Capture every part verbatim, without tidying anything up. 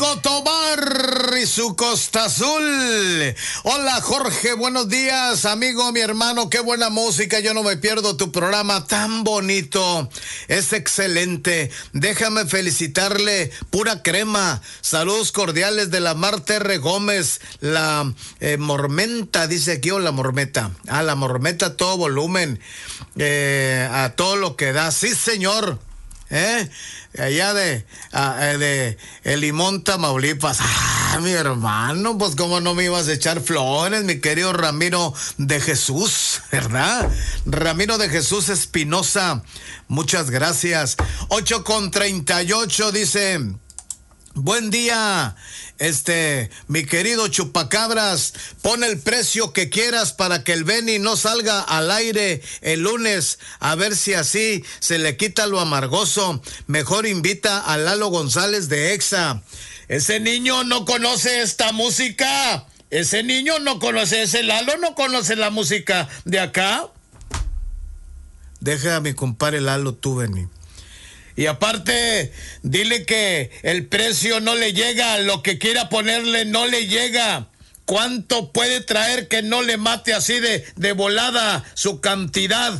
Manolo Tobar y su Costa Azul. Hola Jorge, buenos días, amigo, mi hermano, qué buena música, yo no me pierdo tu programa tan bonito, es excelente. Déjame felicitarle, pura crema, saludos cordiales de la Marta R. Gómez, la eh, Mormenta, dice aquí, o la Mormeta, ah, la Mormeta a todo volumen, eh, a todo lo que da, sí señor. ¿Eh? Allá de, de El Limón, Tamaulipas. Ah, mi hermano, pues cómo no me ibas a echar flores, mi querido Ramiro de Jesús, ¿verdad? Ramiro de Jesús Espinosa, muchas gracias. ocho con treinta y ocho dice: buen día, este, mi querido Chupacabras, pon el precio que quieras para que el Beni no salga al aire el lunes, a ver si así se le quita lo amargoso. Mejor invita a Lalo González de Exa. Ese niño no conoce esta música, ese niño no conoce, ese Lalo no conoce la música de acá. Deja a mi compadre Lalo, tú, Beni. Y aparte, dile que el precio no le llega, lo que quiera ponerle no le llega. ¿Cuánto puede traer que no le mate así de, de volada su cantidad?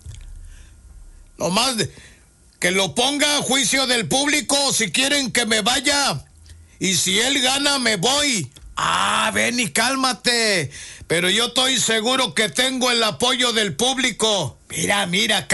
Nomás de, que lo ponga a juicio del público si quieren que me vaya. Y si él gana, me voy. Ah, ven y cálmate. Pero yo estoy seguro que tengo el apoyo del público. Mira, mira.